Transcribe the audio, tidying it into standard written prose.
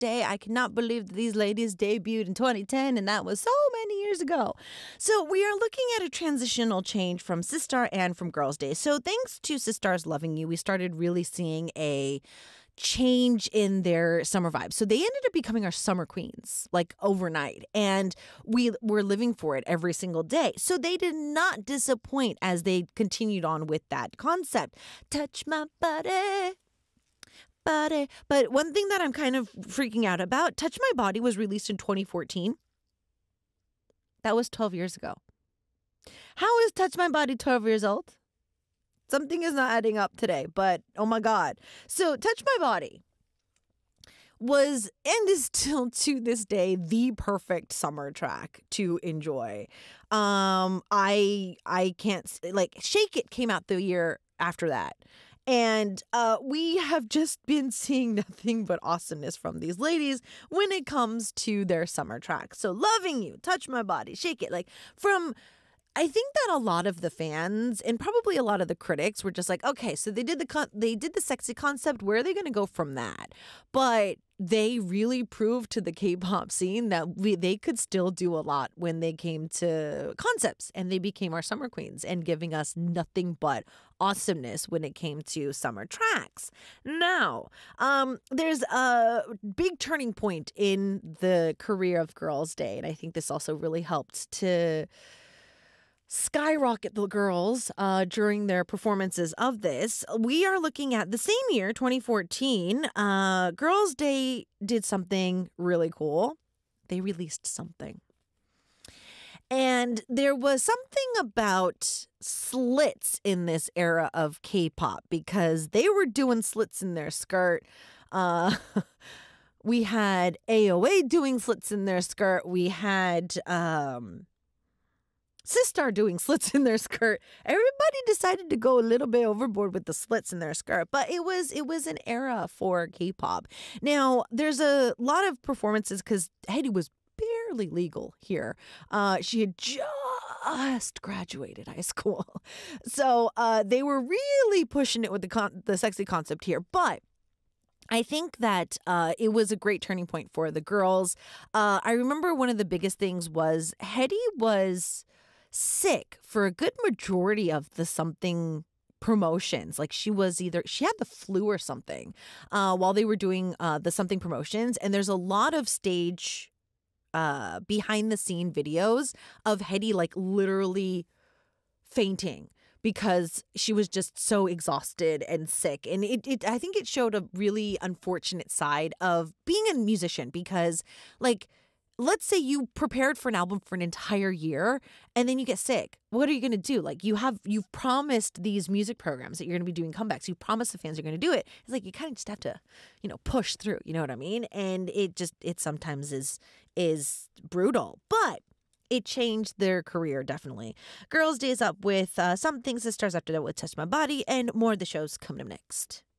Day. I cannot believe that these ladies debuted in 2010, and that was so many years ago. So we are looking at a transitional change from Sistar and from Girls' Day. So thanks to Sistar's Loving You, we started really seeing a change in their summer vibes. So they ended up becoming our summer queens, like overnight. And we were living for it every single day. So they did not disappoint as they continued on with that concept. Touch my body. But one thing that I'm kind of freaking out about, Touch My Body was released in 2014. That was 12 years ago. How is Touch My Body 12 years old? Something is not adding up today, but oh my God. So Touch My Body was and is still to this day the perfect summer track to enjoy. I can't, like, Shake It came out the year after that. And we have just been seeing nothing but awesomeness from these ladies when it comes to their summer tracks. So Loving You, Touch My Body, Shake It, like from... I think that a lot of the fans and probably a lot of the critics were just like, okay, so they did the sexy concept. Where are they going to go from that? But they really proved to the K-pop scene that they could still do a lot when they came to concepts, and they became our summer queens and giving us nothing but awesomeness when it came to summer tracks. Now, there's a big turning point in the career of Girls' Day, and I think this also really helped to skyrocket the girls during their performances of this. We are looking at the same year, 2014. Girls' Day did something really cool. They released something. And there was something about slits in this era of K-pop because they were doing slits in their skirt. We had AOA doing slits in their skirt. We had... Sistar doing slits in their skirt. Everybody decided to go a little bit overboard with the slits in their skirt, but it was an era for K-pop. Now, there's a lot of performances because Hedy was barely legal here. She had just graduated high school. So they were really pushing it with the sexy concept here, but I think that it was a great turning point for the girls. I remember one of the biggest things was Hedy was sick for a good majority of the something promotions. Like she had the flu or something while they were doing the something promotions. And there's a lot of stage behind the scene videos of Hedy like literally fainting because she was just so exhausted and sick. And I think it showed a really unfortunate side of being a musician because, like, let's say you prepared for an album for an entire year and then you get sick. What are you going to do? Like you've promised these music programs that you're going to be doing comebacks. You promised the fans you're going to do it. It's like you kind of just have to, push through. You know what I mean? And it sometimes is brutal, but it changed their career, definitely. Girls' Day is up with some things that starts after that with Touch My Body, and more of the shows coming up next.